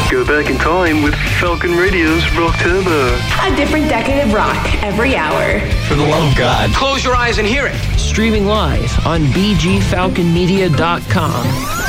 Go back in time with Falcon Radio's Rock Turbo. A different decade of rock every hour. For the love of God. Close your eyes and hear it. Streaming live on bgfalconmedia.com.